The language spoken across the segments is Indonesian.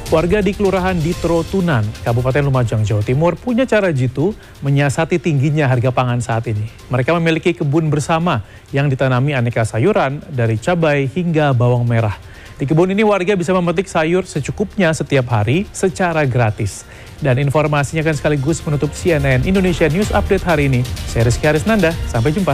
Warga di Kelurahan Ditrotunan, Kabupaten Lumajang, Jawa Timur punya cara jitu menyiasati tingginya harga pangan saat ini. Mereka memiliki kebun bersama yang ditanami aneka sayuran dari cabai hingga bawang merah. Di kebun ini warga bisa memetik sayur secukupnya setiap hari secara gratis. Dan informasinya akan sekaligus menutup CNN Indonesia News Update hari ini. Saya Rizky Harisnanda, sampai jumpa.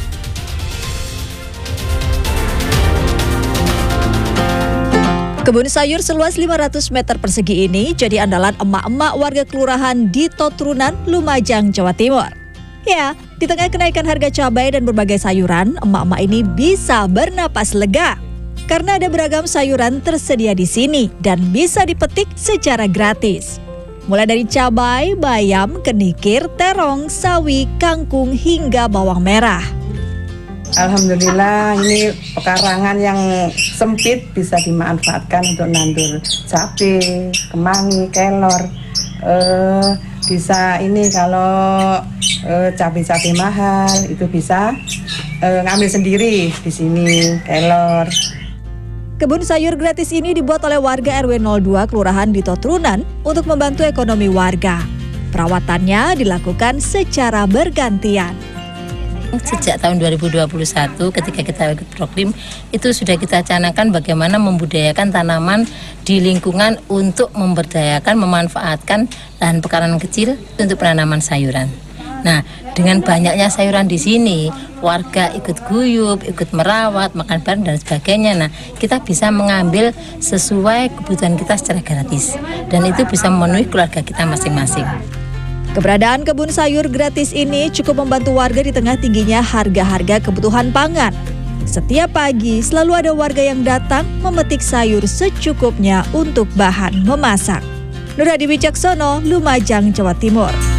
Kebun sayur seluas 500 meter persegi ini jadi andalan emak-emak warga Kelurahan Ditrotunan, Lumajang, Jawa Timur. Ya, di tengah kenaikan harga cabai dan berbagai sayuran, emak-emak ini bisa bernapas lega. Karena ada beragam sayuran tersedia di sini dan bisa dipetik secara gratis. Mulai dari cabai, bayam, kenikir, terong, sawi, kangkung, hingga bawang merah. Alhamdulillah ini pekarangan yang sempit bisa dimanfaatkan untuk nandur cabai, kemangi, kelor. Bisa ini kalau cabai-cabai mahal itu bisa ngambil sendiri di sini kelor. Kebun sayur gratis ini dibuat oleh warga RW 02 Kelurahan Ditrotunan untuk membantu ekonomi warga. Perawatannya dilakukan secara bergantian. Sejak tahun 2021 ketika kita ikut program itu sudah kita canangkan bagaimana membudidayakan tanaman di lingkungan untuk memberdayakan, memanfaatkan lahan pekarangan kecil untuk penanaman sayuran. Nah, dengan banyaknya sayuran di sini, warga ikut guyup, ikut merawat, makan bareng dan sebagainya. Nah, kita bisa mengambil sesuai kebutuhan kita secara gratis dan itu bisa memenuhi keluarga kita masing-masing. Keberadaan kebun sayur gratis ini cukup membantu warga di tengah tingginya harga-harga kebutuhan pangan. Setiap pagi selalu ada warga yang datang memetik sayur secukupnya untuk bahan memasak. Nur Hadi Wicaksono, Lumajang, Jawa Timur.